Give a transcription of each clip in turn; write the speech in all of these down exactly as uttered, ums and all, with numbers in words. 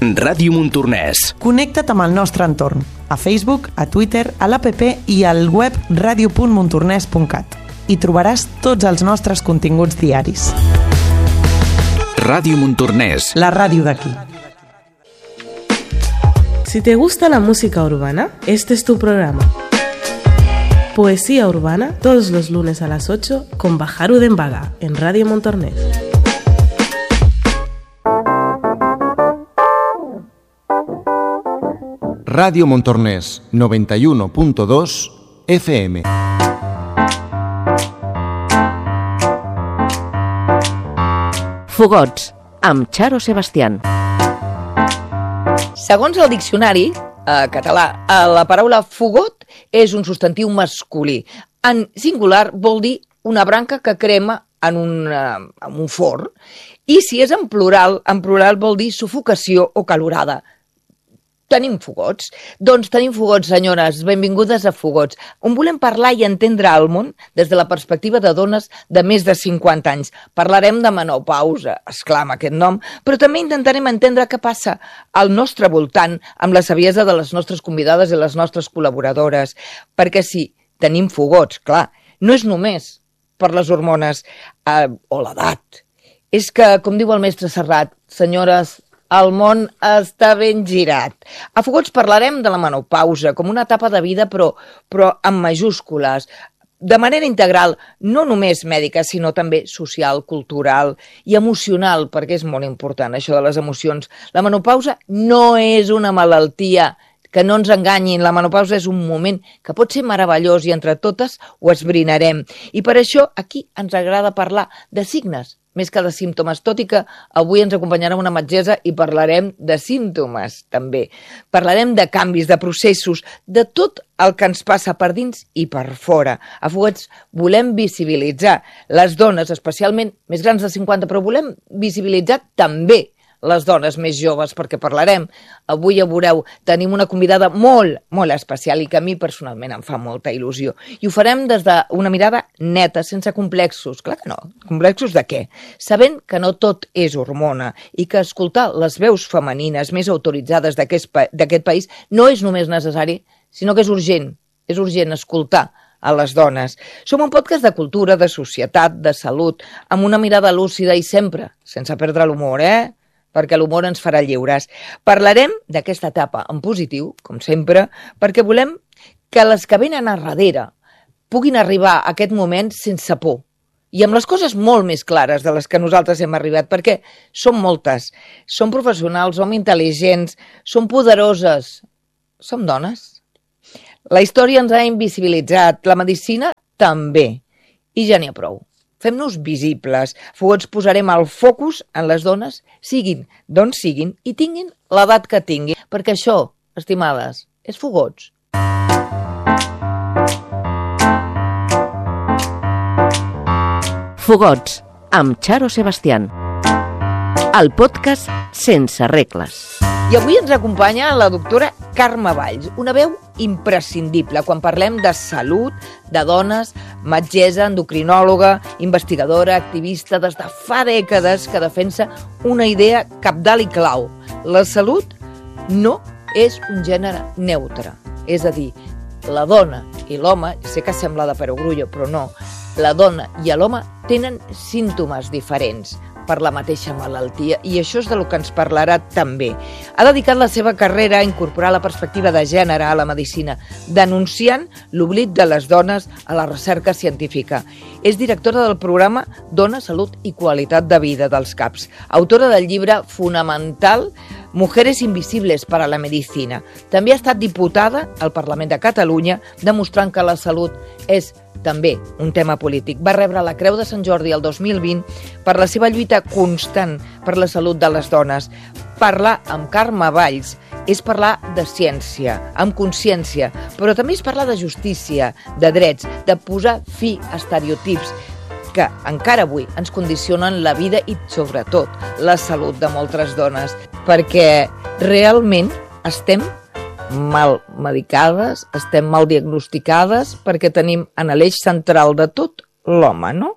Ràdio Montornès. Connecta't amb el nostre entorn, a Facebook, a Twitter, a l'app i al web radio punt montornès punt cat. Hi trobaràs tots els nostres continguts diaris. Ràdio Montornès. La ràdio d'aquí. Si te gusta la música urbana, este es tu programa. Poesía urbana, todos los lunes a las ocho, con Bajaru Denbaga, en Radio Montornès. Radio Montornès, noventa y uno punto dos F M. Fogots, amb Charo Sebastián. Segons el diccionari eh, català, eh, la paraula fogot és un substantiu masculí. En singular vol dir una branca que crema en un, eh, en un forn. I si és en plural, en plural vol dir sufocació o calorada. Tenim fogots? Doncs tenim fogots, senyores. Benvingudes a Fogots, on volem parlar i entendre el món des de la perspectiva de dones de més de cinquanta anys. Parlarem de menopausa, esclar, amb aquest nom, però també intentarem entendre què passa al nostre voltant amb la saviesa de les nostres convidades i les nostres col·laboradores. Perquè sí, tenim fogots, clar, no és només per les hormones eh, o l'edat. És que, com diu el mestre Serrat, senyores, el món està ben girat. A Fogots parlarem de la menopausa com una etapa de vida, però, però amb majúscules, de manera integral, no només mèdica, sinó també social, cultural i emocional, perquè és molt important això de les emocions. La menopausa no és una malaltia, que no ens enganyin. La menopausa és un moment que pot ser meravellós i entre totes ho esbrinarem. I per això aquí ens agrada parlar de signes, més que de símptomes, tot i que avui ens acompanyarà una metgessa i parlarem de símptomes, també. Parlarem de canvis, de processos, de tot el que ens passa per dins i per fora. A Fogots volem visibilitzar les dones, especialment més grans de cinquanta, però volem visibilitzar també les dones més joves, perquè parlarem. Avui ja veureu, tenim una convidada molt, molt especial i que a mi personalment em fa molta il·lusió. I ho farem des d'una mirada neta, sense complexos. Clar que no. Complexos de què? Sabent que no tot és hormona i que escoltar les veus femenines més autoritzades d'aquest pa d'aquest país no és només necessari, sinó que és urgent. És urgent escoltar a les dones. Som un podcast de cultura, de societat, de salut, amb una mirada lúcida i sempre, sense perdre l'humor, eh? Perquè l'humor ens farà lliures. Parlarem d'aquesta etapa en positiu, com sempre, perquè volem que les que venen a darrere puguin arribar a aquest moment sense por i amb les coses molt més clares de les que nosaltres hem arribat, perquè som moltes, som professionals, som intel·ligents, som poderoses, som dones. La història ens ha invisibilitzat, la medicina també, i ja n'hi ha prou. Fem-nos visibles. Fogots posarem el focus en les dones, siguin d'on siguin i tinguin l'edat que tinguin. Perquè això, estimades, és Fogots. Fogots, amb Charo Sebastián. El podcast sense regles. I avui ens acompanya la doctora Carme Valls, una veu imprescindible quan parlem de salut, de dones, metgessa, endocrinòloga, investigadora, activista, des de fa dècades que defensa una idea cabdal i clau. La salut no és un gènere neutre, és a dir, la dona i l'home, sé que sembla de perogrullo, però no, la dona i l'home tenen símptomes diferents per la mateixa malaltia, i això és del que ens parlarà també. Ha dedicat la seva carrera a incorporar la perspectiva de gènere a la medicina, denunciant l'oblit de les dones a la recerca científica. És directora del programa Dona, Salut i Qualitat de Vida dels CAPs, autora del llibre fonamental Mujeres invisibles para la medicina. També ha estat diputada al Parlament de Catalunya, demostrant que la salut és també un tema polític. Va rebre la Creu de Sant Jordi el dos mil vint per la seva lluita constant per la salut de les dones. Parlar amb Carme Valls és parlar de ciència, amb consciència, però també és parlar de justícia, de drets, de posar fi a estereotips que encara avui ens condicionen la vida i, sobretot, la salut de moltes dones, perquè realment estem mal medicades, estem mal diagnosticades, perquè tenim en l'eix central de tot l'home, no?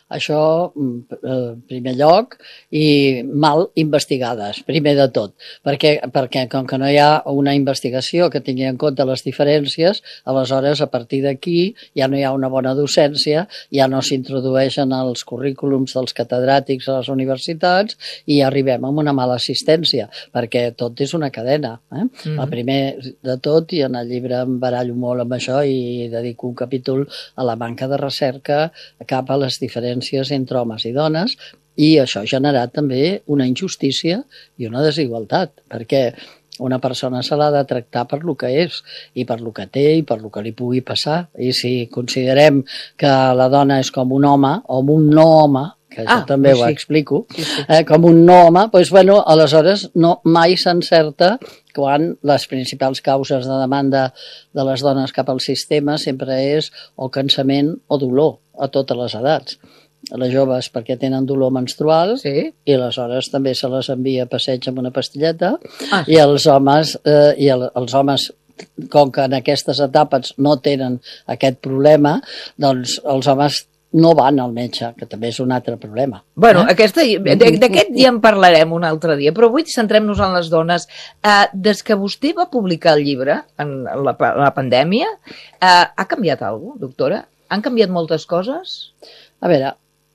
això, en primer lloc, i mal investigades, primer de tot, perquè, perquè com que no hi ha una investigació que tingui en compte les diferències, aleshores, a partir d'aquí, ja no hi ha una bona docència, ja no s'introdueixen els currículums dels catedràtics a les universitats i arribem a una mala assistència, perquè tot és una cadena. Eh? Mm-hmm. El primer de tot, i en el llibre em barallo molt amb això i dedico un capítol a la manca de recerca cap a les diferències entre homes i dones, i això ha generat també una injustícia i una desigualtat, perquè una persona se l'ha de tractar per lo que és, i per lo que té, i per lo que li pugui passar. I si considerem que la dona és com un home, o un no home, que això ah, també ho sí. explico, sí, sí. Eh, com un no home, doncs, bueno, aleshores no, mai s'encerta quan les principals causes de demanda de les dones cap al sistema sempre és o cansament o dolor a totes les edats. Les joves perquè tenen dolor menstrual, sí. i aleshores també se les envia a passeig amb una pastilleta, ah, sí. i els homes, eh, i el, els homes com que en aquestes etapes no tenen aquest problema, doncs els homes no van al metge, que també és un altre problema. Bueno, eh? d'aquest ja en parlarem un altre dia, però avui centrem-nos en les dones. Uh, des que vostè va publicar el llibre, en la, la pandèmia, uh, ha canviat alguna cosa, doctora? Han canviat moltes coses? A veure,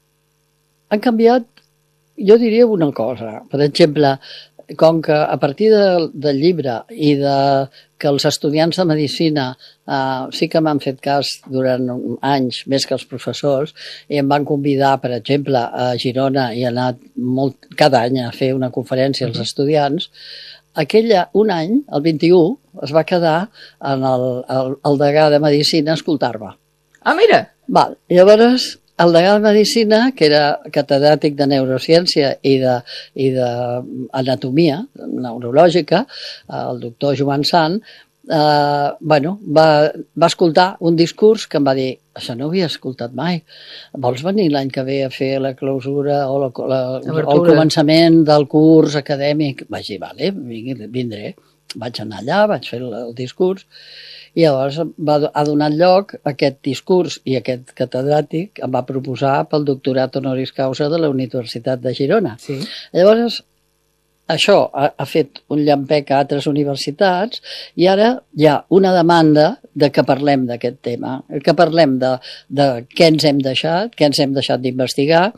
han canviat, jo diria una cosa. Per exemple, com que a partir de, del llibre i de que els estudiants de medicina eh, sí que m'han fet cas durant anys, més que els professors, i em van convidar, per exemple, a Girona i he anat molt, cada any a fer una conferència als estudiants, aquella, un any, el vint-i-u, es va quedar en el, el, el degà de medicina a escoltar-me. Ah, mira! Val. Llavors, el degà de medicina, que era catedràtic de neurociència i de, i d'anatomia neurològica, el doctor Joan Sant, eh, bueno, va, va escoltar un discurs que em va dir: això no ho havia escoltat mai. Vols venir l'any que ve a fer la clausura o, la, la, o el començament del curs acadèmic? Vaig dir, vale, vindré. Vaig anar allà, vaig fer el, el discurs, i llavors va, ha donat lloc a aquest discurs, i aquest catedràtic em va proposar pel doctorat honoris causa de la Universitat de Girona. Sí. Llavors, això ha, ha fet un llampec a altres universitats, i ara hi ha una demanda de que parlem d'aquest tema, que parlem de, de què ens hem deixat, què ens hem deixat d'investigar,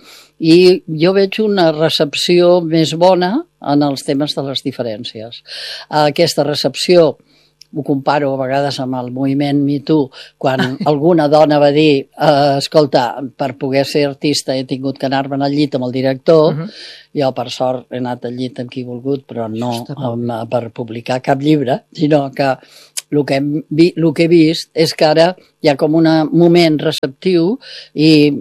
i jo veig una recepció més bona en els temes de les diferències. Aquesta recepció ho comparo a vegades amb el moviment Me Too, quan alguna dona va dir eh, escolta, per poder ser artista he tingut que anar-me al llit amb el director, uh -huh. jo per sort he anat al llit amb qui he volgut, però no amb, per publicar cap llibre, sinó que el que, hem, el que he vist és que ara hi ha com un moment receptiu i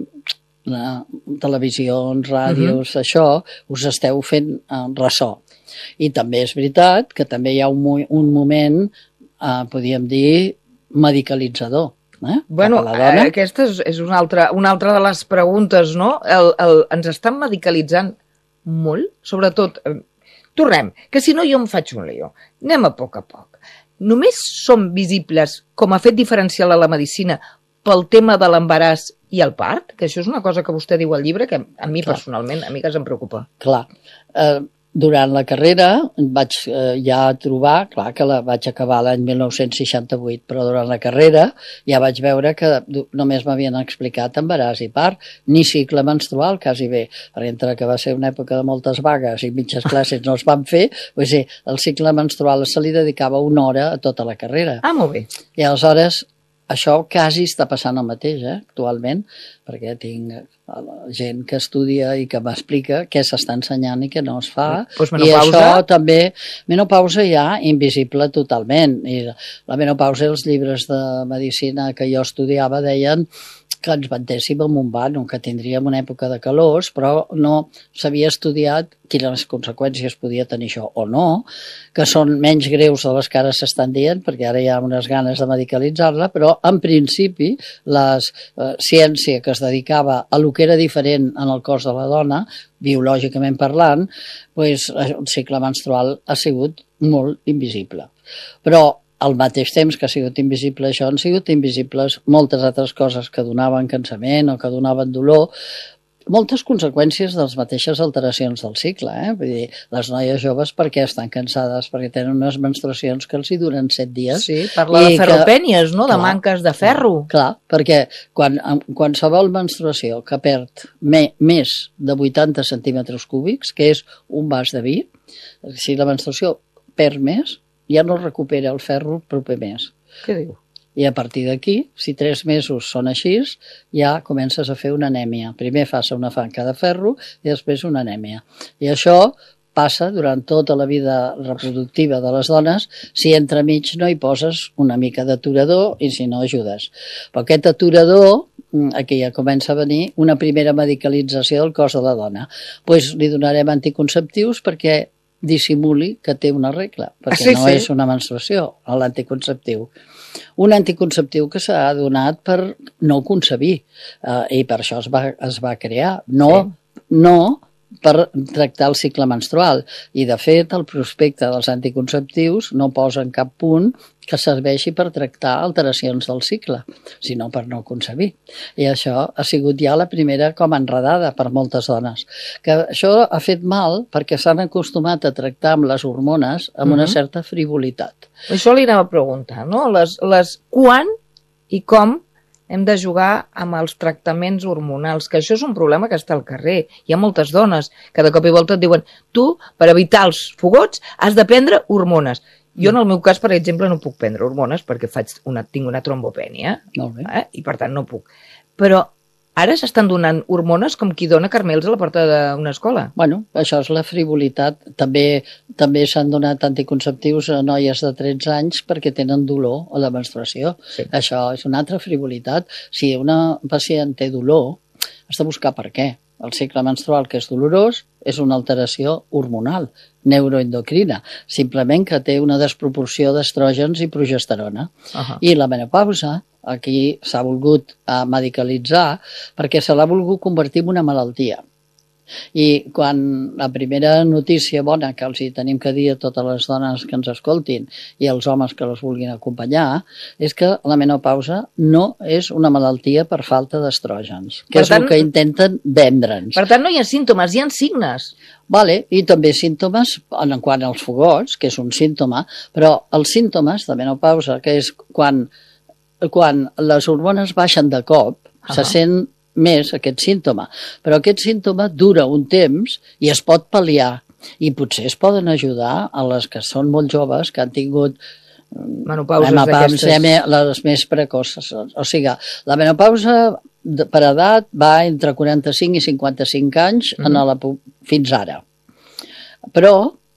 la, televisions, ràdios, uh -huh. això, us esteu fent eh, ressò. I també és veritat que també hi ha un, un moment Uh, podríem dir, medicalitzador. Eh? Bueno, eh, aquesta és, és una, altra, una altra de les preguntes, no? El, el, ens estan medicalitzant molt? Sobretot, eh, tornem, que si no jo em faig un lío. Anem a poc a poc. Només som visibles com a fet diferencial a la medicina pel tema de l'embaràs i el part? Que això és una cosa que vostè diu al llibre, que a mi Clar. personalment, a mi que em preocupa. Clar. Uh, Durant la carrera vaig eh, ja trobar, clar que la vaig acabar l'any mil nou-cents seixanta-vuit, però durant la carrera ja vaig veure que només m'havien explicat embaràs i part, ni cicle menstrual, quasi bé, perquè entre que va ser una època de moltes vagues i mitges classes no es van fer, vull dir, el cicle menstrual se li dedicava una hora a tota la carrera. Ah, molt bé. I aleshores això quasi està passant el mateix, eh, actualment, perquè tinc gent que estudia i que m'explica què s'està ensenyant i què no es fa. Pues I això també, menopausa ja invisible totalment. I la menopausa, els llibres de medicina que jo estudiava deien que ens ventéssim amb un vano, que tindríem una època de calors, però no s'havia estudiat quines conseqüències podia tenir això o no, que són menys greus de les que ara s'estan dient, perquè ara hi ha unes ganes de medicalitzar-la, però en principi la eh, ciència que es dedicava a lo que era diferent en el cos de la dona, biològicament parlant, doncs, el cicle menstrual ha sigut molt invisible. Però al mateix temps que ha sigut invisible això, han sigut invisibles moltes altres coses que donaven cansament o que donaven dolor, moltes conseqüències de les mateixes alteracions del cicle. Eh? Vull dir, les noies joves perquè estan cansades, perquè tenen unes menstruacions que els hi duren set dies. Sí, parla de ferropènies, no? De clar, manques de ferro. Clar, perquè quan, qualsevol menstruació que perd me, més de vuitanta centímetres cúbics, que és un vas de vi, si la menstruació perd més, ja no recupera el ferro el proper mes. Què diu? I a partir d'aquí, si tres mesos són així, ja comences a fer una anèmia. Primer fas una fanca de ferro i després una anèmia. I això passa durant tota la vida reproductiva de les dones si entremig no hi poses una mica d'aturador i si no ajudes. Però aquest aturador, aquí ja comença a venir una primera medicalització del cos de la dona. Doncs li donarem anticonceptius perquè dissimuli que té una regla, perquè sí, no sí. és una menstruació, l'anticonceptiu. Un anticonceptiu que s'ha donat per no concebir, eh, i per això es va, es va crear, no, sí. no per tractar el cicle menstrual. I, de fet, el prospecte dels anticonceptius no posa en cap punt que serveixi per tractar alteracions del cicle, sinó per no concebir. I això ha sigut ja la primera com enredada per moltes dones. Que això ha fet mal perquè s'han acostumat a tractar amb les hormones amb una certa frivolitat. Això li anava a preguntar, no? Les, les quan i com hem de jugar amb els tractaments hormonals, que això és un problema que està al carrer. Hi ha moltes dones que de cop i volta et diuen tu, per evitar els fogots, has de prendre hormones. Jo, en el meu cas, per exemple, no puc prendre hormones perquè faig una, tinc una trombopènia, eh? I per tant no puc. Però ara s'estan donant hormones com qui dona carmels a la porta d'una escola. Bueno, això és la frivolitat. També també s'han donat anticonceptius a noies de tretze anys perquè tenen dolor a la menstruació. Sí. Això és una altra frivolitat. Si una pacient té dolor, has de buscar per què. El cicle menstrual, que és dolorós, és una alteració hormonal, neuroendocrina, simplement que té una desproporció d'estrògens i progesterona. Uh-huh. I la menopausa, aquí s'ha volgut uh, medicalitzar perquè se l'ha volgut convertir en una malaltia. I quan la primera notícia bona que els hi tenim que dir a totes les dones que ens escoltin i als homes que les vulguin acompanyar és que la menopausa no és una malaltia per falta d'estrògens, que per és tant, el que intenten vendre'ns. Per tant, no hi ha símptomes, hi ha signes. Vale, i també símptomes en quant als fogots, que és un símptoma, però els símptomes de menopausa, que és quan, quan les hormones baixen de cop, uh-huh. se sent més aquest símptoma, però aquest símptoma dura un temps i es pot pal·liar i potser es poden ajudar a les que són molt joves, que han tingut menopauses d'aquestes, les més precoces. O sigui, la menopausa per edat va entre quaranta-cinc i cinquanta-cinc anys mm-hmm. en la, fins ara. Però,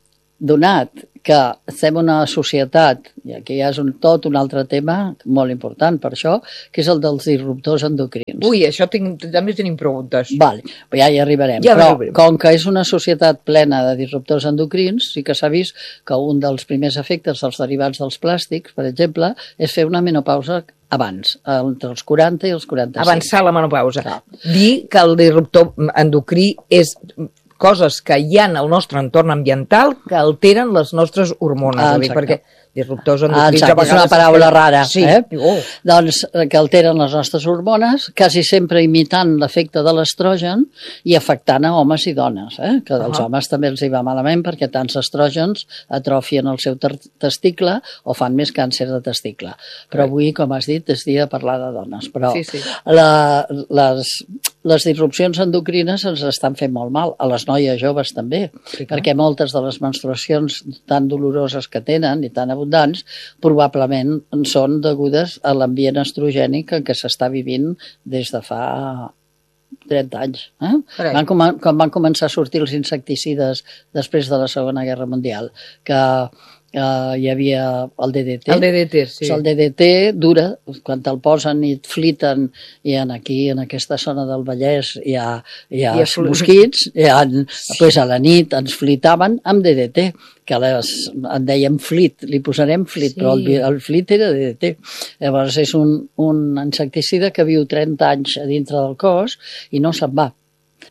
donat que estem en una societat, i aquí ja és un, tot un altre tema molt important per això, que és el dels disruptors endocrins. Ui, això tinc, també tenim preguntes. Vale, ja hi arribarem. Ja Però arribarem. Com que és una societat plena de disruptors endocrins, sí que s'ha vist que un dels primers efectes dels derivats dels plàstics, per exemple, és fer una menopausa abans, entre els quaranta i els quaranta-cinc. Avançar la menopausa. Clar. Dir que el disruptor endocrí és coses que hi ha al nostre entorn ambiental que alteren les nostres hormones. Ah, dir, perquè disruptors ah, endocrins... exacte, és una paraula rara. Sí. Eh? Oh. Doncs que alteren les nostres hormones, quasi sempre imitant l'efecte de l'estrogen i afectant a homes i dones. Eh? Que als uh-huh. homes també els hi va malament perquè tants estrògens atrofien el seu testicle o fan més càncer de testicle. Però avui, com has dit, és dia de parlar de dones. Però sí, sí. La, les... Les disrupcions endocrines ens estan fent molt mal, a les noies joves també, sí, perquè moltes de les menstruacions tan doloroses que tenen i tan abundants probablement són degudes a l'ambient estrogènic en què s'està vivint des de fa trenta anys. Eh? Van com, quan van començar a sortir els insecticides després de la Segona Guerra Mundial, que Uh, hi havia el D D T. El D D T, sí. El D D T dura, quan te'l posen i et fliten, i en aquí, en aquesta zona del Vallès, hi ha, hi ha, hi ha mosquits, hi ha, sí. Pues a la nit ens flitaven amb D D T, que les, en dèiem flit, li posarem flit, sí. Però el, el flit era D D T. Llavors és un, un insecticida que viu trenta anys a dintre del cos i no se'n va.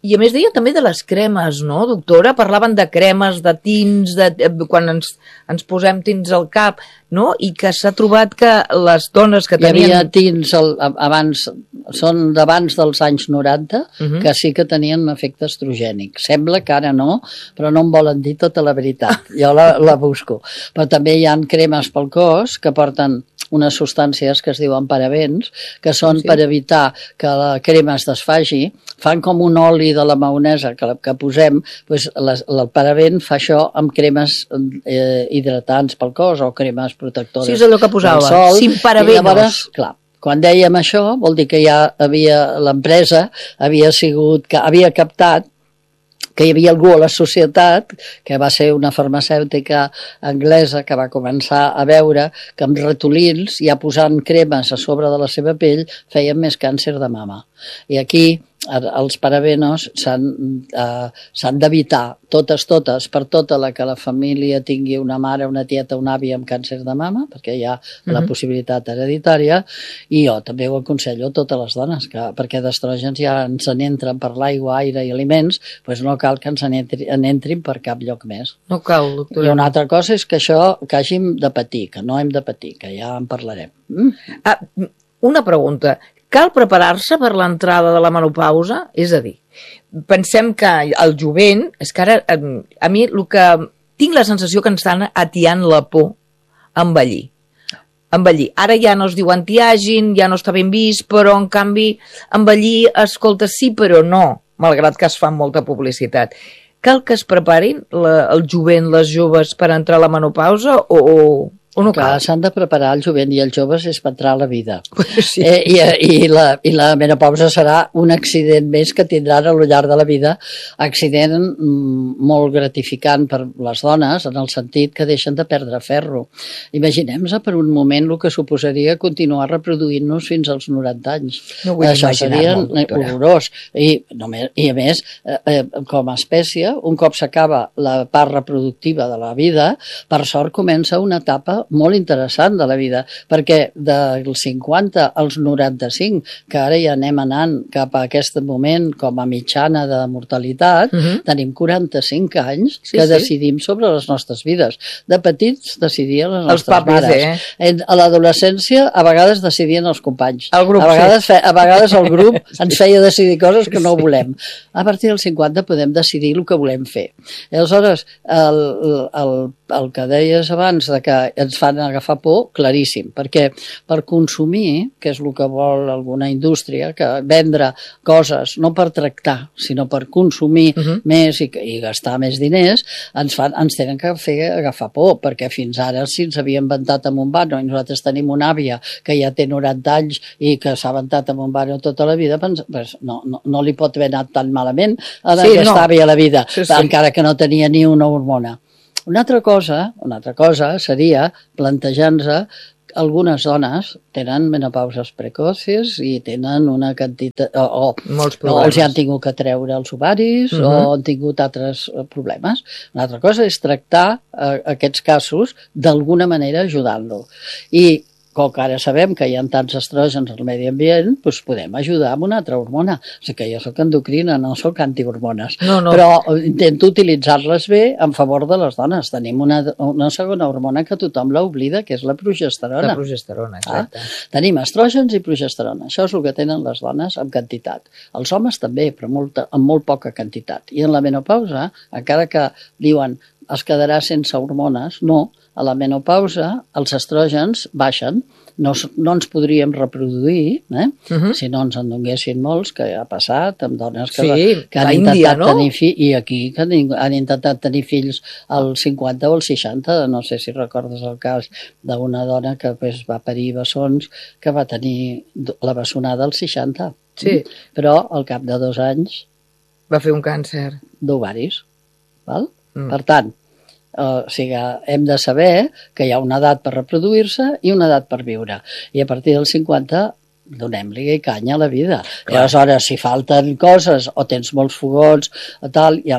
I a més deia també de les cremes, no, doctora? Parlaven de cremes, de tints, de, quan ens, ens posem tints al cap, no? I que s'ha trobat que les dones que tenien... Hi havia tints el, abans, són d'abans dels anys noranta, uh-huh. que sí que tenien un efecte estrogènic. Sembla que ara no, però no em volen dir tota la veritat. Jo la, la busco. Però també hi ha cremes pel cos que porten unes substàncies que es diuen parabens, que són sí. per evitar que la crema es desfagi, fan com un oli de la maonesa que, que posem, doncs les, el paraben fa això amb cremes eh, hidratants pel cos o cremes protectores. Sí, és allò que posava, sol, sin parabenos. I llavors, clar, quan dèiem això, vol dir que ja havia l'empresa, havia sigut, que havia captat que hi havia algú a la societat, que va ser una farmacèutica anglesa que va començar a veure que amb ratolins, ja posant cremes a sobre de la seva pell, feien més càncer de mama. I aquí els parabenos s'han eh, s'han d'evitar totes, totes, per tota la que la família tingui una mare, una tieta, un avi amb càncer de mama, perquè hi ha la uh-huh. possibilitat hereditària, i jo també ho aconsello a totes les dones, que, perquè d'estrògens ja ens n'entren per l'aigua, aire i aliments, doncs no cal que ens n'entrin per cap lloc més. No cal, doctora. I una altra cosa és que això que hàgim de patir, que no hem de patir, que ja en parlarem. Mm? Ah, una pregunta. Cal preparar-se per l'entrada de la menopausa? És a dir, pensem que el jovent, és que ara, a mi el que tinc la sensació que ens estan atiant la por a envellir. Envellir. Ara ja no es diu anti-aging, ja no està ben vist, però en canvi envellir, escolta, sí però no, malgrat que es fa molta publicitat. Cal que es preparin la, el jovent, les joves, per entrar a la menopausa o... o... o no cal? S'han de preparar el jovent i els joves és per entrar a la vida. Sí. Eh, i, i, la, I la menopausa serà un accident més que tindran a lo llarg de la vida, accident mm, molt gratificant per les dones, en el sentit que deixen de perdre ferro. Imaginem-se per un moment el que suposaria continuar reproduint-nos fins als noranta anys. No vull Això seria horrorós. I, només, I a més, eh, eh, com a espècie, un cop s'acaba la part reproductiva de la vida, per sort comença una etapa molt interessant de la vida, perquè dels cinquanta als noranta-cinc, que ara ja anem anant cap a aquest moment com a mitjana de mortalitat, uh-huh. tenim quaranta-cinc anys sí, que sí. decidim sobre les nostres vides. De petits decidien les nostres papis, mares. Eh? A l'adolescència a vegades decidien els companys. El grup, a, vegades sí. fe, a vegades el grup ens feia decidir coses que no volem. A partir dels cinquanta podem decidir el que volem fer. I aleshores, el, el, el que deies abans de que ens fan agafar por, claríssim, perquè per consumir, que és el que vol alguna indústria, que vendre coses no per tractar, sinó per consumir uh-huh. més i, i gastar més diners, ens, fan, ens tenen que fer agafar por, perquè fins ara si ens havia inventat amb un vano i nosaltres tenim una àvia que ja té noranta anys i que s'ha inventat amb un vano tota la vida, doncs, doncs no, no, no li pot haver anat tan malament a sí, aquesta no. àvia a la vida, sí, sí. encara que no tenia ni una hormona. Una altra cosa, una altra cosa seria plantejar-nos algunes dones tenen menopauses precoces i tenen una quantitat... o, o no, els han tingut que treure els ovaris uh-huh. o han tingut altres problemes. Una altra cosa és tractar eh, aquests casos d'alguna manera ajudant-lo. I com que ara sabem que hi ha tants estrògens al medi ambient, doncs podem ajudar amb una altra hormona. O sigui que jo soc endocrina, no soc antihormones. No, no. Però intento utilitzar-les bé en favor de les dones. Tenim una, una segona hormona que tothom l'oblida, que és la progesterona. La progesterona, exacte. Ah? Tenim estrògens i progesterona. Això és el que tenen les dones en quantitat. Els homes també, però molt, amb molt poca quantitat. I en la menopausa, encara que diuen es quedarà sense hormones, no. A la menopausa els estrògens baixen, no, no ens podríem reproduir, eh? uh-huh. si no ens en donguessin molts, que ha passat amb dones que, sí, que han intentat Índia, no? tenir fills, i aquí que han intentat tenir fills als cinquanta o als seixanta, no sé si recordes el cas d'una dona que pues, va parir bessons, que va tenir la bessonada als seixanta, sí. però al cap de dos anys va fer un càncer d'ovaris. Val? Mm. Per tant, Uh, o sigui, hem de saber que hi ha una edat per reproduir-se i una edat per viure. I a partir dels cinquanta donem-li canya a la vida. Clar. I aleshores, si falten coses o tens molts fogons o tal, hi ha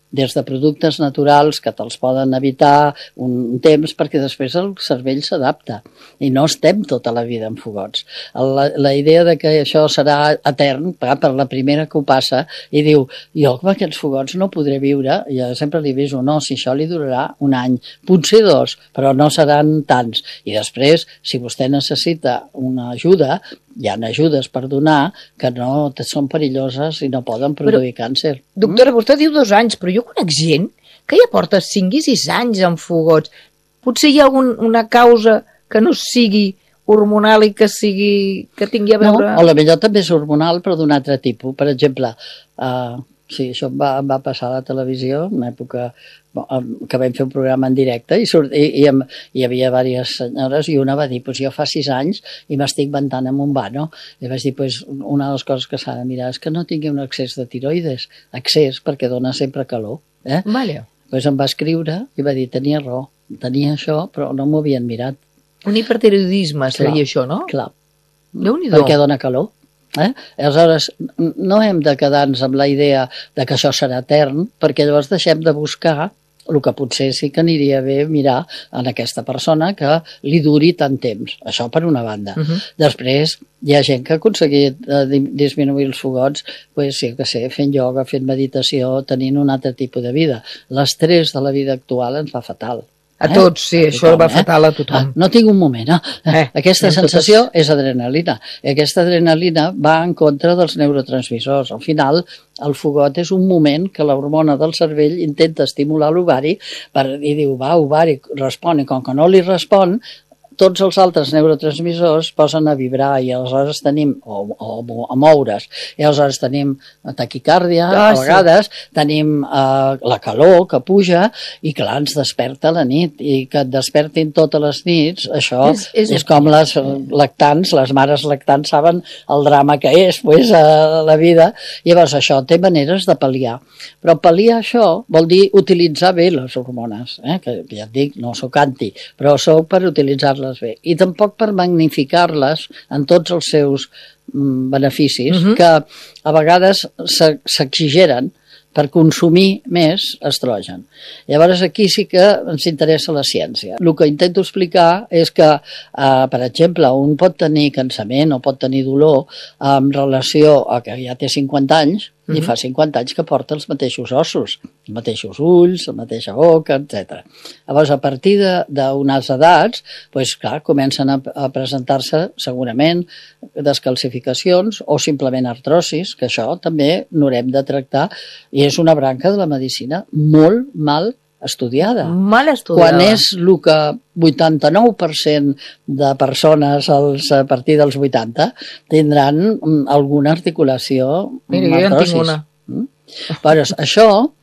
des de productes naturals que te'ls poden evitar un temps perquè després el cervell s'adapta i no estem tota la vida en fogots. La, la idea de que això serà etern, per la primera que ho passa, i diu, jo amb aquests fogots no podré viure, jo sempre li aviso, no, si això li durarà un any, potser dos, però no seran tants. I després, si vostè necessita una ajuda, hi ha ajudes per donar que no són perilloses i no poden produir però, càncer. Doctora, vostè diu dos anys, però jo conec gent que ja porta cinc i sis anys amb fogots. Potser hi ha algun, una causa que no sigui hormonal i que sigui que tingui a veure... No, o potser també és hormonal, però d'un altre tipus. Per exemple, uh, sí, això va, va passar a la televisió, en una època que vam fer un programa en directe i, surt, i, i hi havia diverses senyores i una va dir, pues jo fa sis anys i m'estic ventant amb un vano. I vaig dir, pues una de les coses que s'ha de mirar és que no tingui un excés de tiroides, excés perquè dona sempre calor. Eh? Vale. Pues em va escriure i va dir, tenia raó, tenia això, però no m'ho havien mirat. Un hipertiroidisme seria clar, això, no? Clar, Déu-n'hi-do. perquè dona calor. Eh? Aleshores, no hem de quedar-nos amb la idea de que això serà etern, perquè llavors deixem de buscar el que potser sí que aniria bé mirar en aquesta persona que li duri tant temps. Això per una banda. Uh-huh. Després, hi ha gent que ha aconseguit eh, disminuir els fogots, pues, sí que sé, fent ioga, fent meditació, tenint un altre tipus de vida. L'estrès de la vida actual ens fa fatal. A eh? tots, sí, a això tothom, va fatal a tothom. Ah, no tinc un moment, eh? eh aquesta sensació totes... és adrenalina. I aquesta adrenalina va en contra dels neurotransmissors. Al final, el fogot és un moment que l'hormona del cervell intenta estimular l'ovari per, i diu, va, ovari, respon, i com que no li respon, tots els altres neurotransmissors posen a vibrar i aleshores tenim, o, o a moure's, i aleshores tenim taquicàrdia, ah, a vegades sí. tenim eh, la calor que puja i clar, ens desperta a la nit i que et despertin totes les nits, això és, és, és com les lactants, les mares lactants saben el drama que és pues, a la vida, i llavors això té maneres de pal·liar, però pal·liar això vol dir utilitzar bé les hormones, eh? que ja et dic, no sóc anti, però sóc per utilitzar-les bé. I tampoc per magnificar-les en tots els seus mm, beneficis, uh-huh. que a vegades s'exigeren per consumir més estrogen. Llavors aquí sí que ens interessa la ciència. El que intento explicar és que, eh, per exemple, un pot tenir cansament o pot tenir dolor en relació a que ja té cinquanta anys, Uh-huh. i fa cinquanta anys que porta els mateixos ossos, els mateixos ulls, la mateixa boca, etcètera. Llavors, a partir d'unes edats, doncs, clar, comencen a, a presentar-se segurament descalcificacions o simplement artrosis, que això també n'haurem de tractar, i és una branca de la medicina molt mal estudiada. Mal estudiada. Quan és el que vuitanta-nou per cent de persones als, a partir dels vuitanta tindran alguna articulació Mira, jo ja en tinc una. Mm? Però això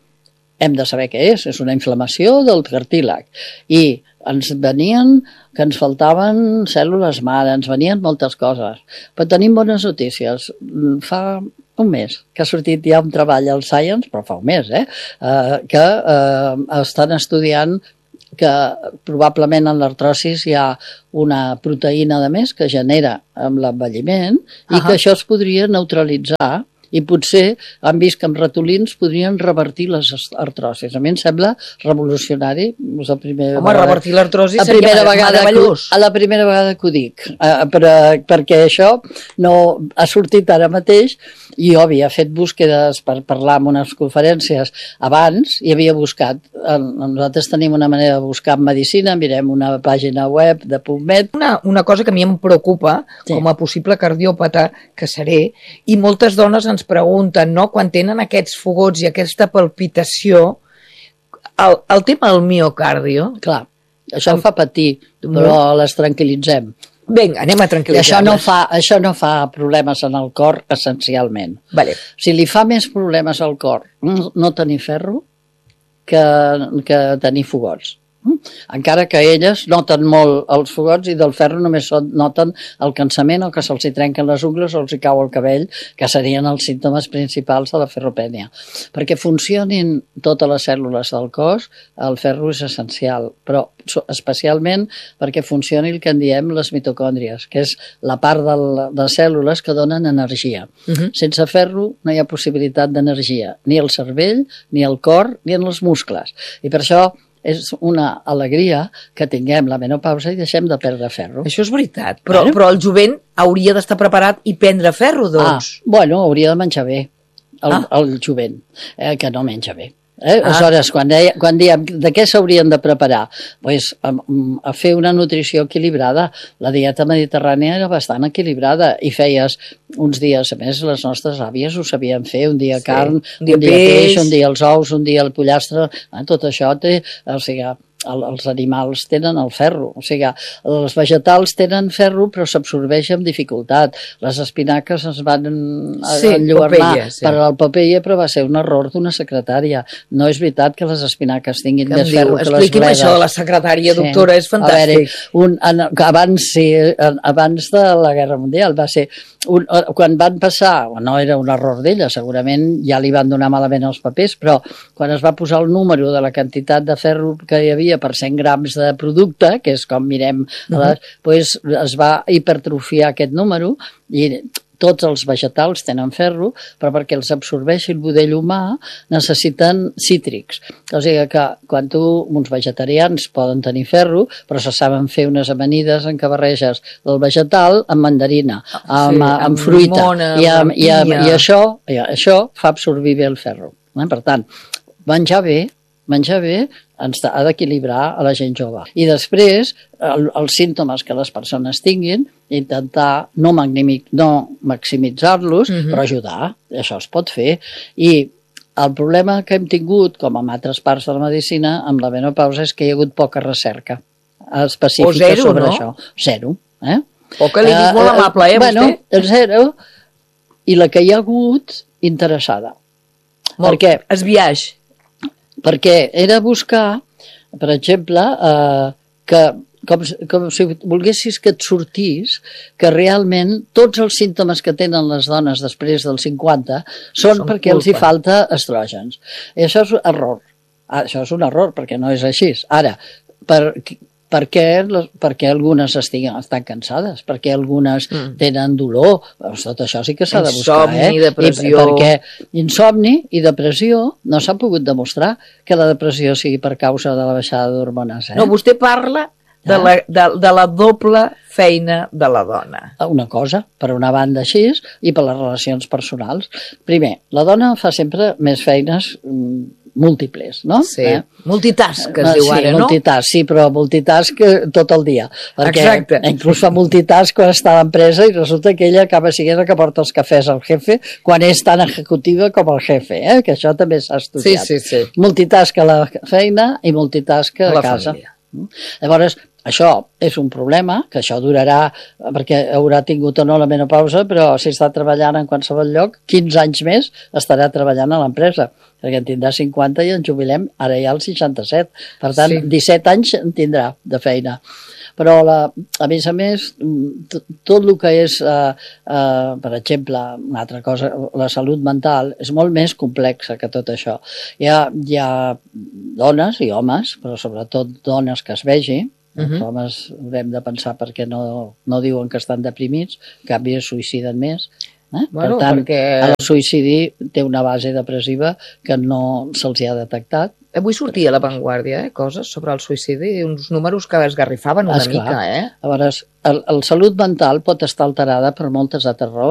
hem de saber què és. És una inflamació del cartílag. I ens venien que ens faltaven cèl·lules mare, ens venien moltes coses. Però tenim bones notícies. Fa un mes que ha sortit ja un treball al Science, però fa un mes, eh? Uh, que uh, estan estudiant que probablement en l'artrosis hi ha una proteïna de més que genera amb l'envelliment i que això es podria neutralitzar i potser han vist que amb ratolins podrien revertir les artrosis. A mi em sembla revolucionari. És la primera Home, vegada, revertir l'artrosi seria meravellós. A la primera vegada que ho dic, eh, per, perquè això no ha sortit ara mateix i jo havia fet búsquedes per parlar en unes conferències abans i havia buscat, nosaltres tenim una manera de buscar en medicina, mirem una pàgina web de PubMed. Una, una cosa que a mi em preocupa, sí. com a possible cardiòpata que seré, i moltes dones ens pregunten, no?, quan tenen aquests fogots i aquesta palpitació, el, el tema del miocardio... Clar, això em fa patir, però les tranquil·litzem. Vinga, anem a tranquil·litzar-les. Això no, fa, això no fa problemes en el cor, essencialment. Vale. Si li fa més problemes al cor no tenir ferro que, que tenir fogots. Encara que elles noten molt els fogots i del ferro només noten el cansament o que se'ls hi trenquen les ungles o els hi cau el cabell, que serien els símptomes principals de la ferropènia. Perquè funcionin totes les cèl·lules del cos, el ferro és essencial, però especialment perquè funcioni el que en diem les mitocòndries, que és la part de les cèl·lules que donen energia. Uh-huh. Sense ferro no hi ha possibilitat d'energia, ni al cervell, ni al cor, ni en els muscles. I per això és una alegria que tinguem la menopausa i deixem de perdre ferro. Això és veritat, però, bueno. però el jovent hauria d'estar preparat i prendre ferro, doncs. Ah, bueno, hauria de menjar bé, el, ah. el jovent, eh, que no menja bé. Eh? Ah. Aleshores, quan, deia, quan diem de què s'haurien de preparar, pues, a, a fer una nutrició equilibrada. La dieta mediterrània era bastant equilibrada i feies uns dies, a més les nostres àvies ho sabien fer, un dia sí. carn, un dia, un dia peix. peix, un dia els ous, un dia el pollastre, eh? Tot això té, o sigui, el, els animals tenen el ferro, o sigui, els vegetals tenen ferro però s'absorbeix amb dificultat. Les espinaques es van sí, enlluernar Popeye, sí. per al Popeye, però va ser un error d'una secretària. No és veritat que les espinaques tinguin que més diu, ferro que les bledes. Expliqui'm això de la secretària, doctora, sí. és fantàstic. A veure, un, en, abans, sí, abans de la Guerra Mundial va ser un, quan van passar, no era un error d'ella, segurament ja li van donar malament els papers, però quan es va posar el número de la quantitat de ferro que hi havia per cent grams de producte, que és com mirem, uh-huh. les, pues es va hipertrofiar aquest número i tots els vegetals tenen ferro, però perquè els absorbeixi el budell humà necessiten cítrics. O sigui que quan tu, uns vegetarians poden tenir ferro, però se saben fer unes amanides en què barreges el vegetal amb mandarina, amb, sí, amb, amb fruita, limona, i, amb, i, amb, i això, i això fa absorbir bé el ferro. Per tant, menjar bé, menjar bé ens ha d'equilibrar a la gent jove. I després, el, els símptomes que les persones tinguin, intentar no, no maximitzar-los, uh-huh. però ajudar. Això es pot fer. I el problema que hem tingut, com en altres parts de la medicina, amb la menopausa, és que hi ha hagut poca recerca específica zero, sobre no? això. Zero. Eh? Poca, li dic molt amable, eh, bueno, vostè? Zero, i la que hi ha hagut, interessada. Molt, perquè es viatge. Perquè era buscar, per exemple, eh, que com, com si volguessis que et sortís que realment tots els símptomes que tenen les dones després dels cinquanta són, són perquè culpa. Els hi falta estrògens. I això és error. Ah, això és un error, perquè no és així. Ara, per... Per què, per què algunes estiguen, estan cansades? Per què algunes mm. tenen dolor? Tot això sí que s'ha de buscar. Insomni, eh? depressió... I perquè insomni i depressió no s'ha pogut demostrar que la depressió sigui per causa de la baixada d'hormones. Eh? No, vostè parla de la, de, de la doble feina de la dona. Una cosa, per una banda així, i per les relacions personals. Primer, la dona fa sempre més feines múltiples, no? Sí, eh? multitask, que es diu sí, ara, no? Multitask, sí, però multitask tot el dia. Perquè exacte. Inclús fa multitask quan està a l'empresa i resulta que ella acaba sent la que porta els cafès al jefe quan és tan executiva com el jefe, eh? Que això també s'ha estudiat. Sí, sí, sí. Multitask a la feina i multitask a, a la casa. Família. Llavors, això és un problema, que això durarà, perquè haurà tingut o no la menopausa, però si està treballant en qualsevol lloc, quinze anys més estarà treballant a l'empresa, perquè en tindrà cinquanta i en jubilem ara ja als seixanta-set. Per tant, sí. disset anys en tindrà de feina. Però, la, a més a més, tot el que és, eh, eh, per exemple, una altra cosa, la salut mental, és molt més complexa que tot això. Hi ha, hi ha dones i homes, però sobretot dones que es vegi, uh-huh. els homes haurem de pensar perquè no, no diuen que estan deprimits, en canvi es suïciden més. Eh? Bueno, per tant, perquè... el suïcidi té una base depressiva que no se'ls ha detectat. Avui sortia a La Vanguardia, eh, coses sobre el suïcidi, uns números que esgarrifaven una Esclar. mica, eh? Llavors, el, el salut mental pot estar alterada per moltes altres raons.